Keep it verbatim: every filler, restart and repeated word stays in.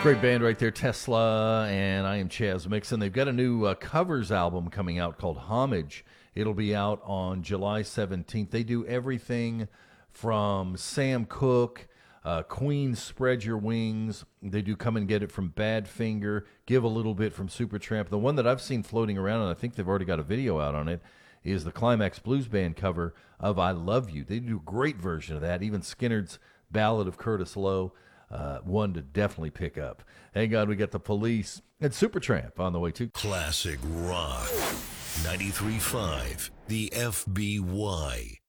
Great band right there, Tesla, and I am Chaz Mixon. They've got a new uh, covers album coming out called Homage. It'll be out on July seventeenth. They do everything from Sam Cooke, uh, Queen, Spread Your Wings. They do Come and Get It from Badfinger, Give a Little Bit from Supertramp. The one that I've seen floating around, and I think they've already got a video out on it, is the Climax Blues Band cover of I Love You. They do a great version of that. Even Skinner's Ballad of Curtis Lowe. Uh, one to definitely pick up. Hang on, we got the Police and Supertramp on the way too. Classic Rock ninety-three point five, the F B Y.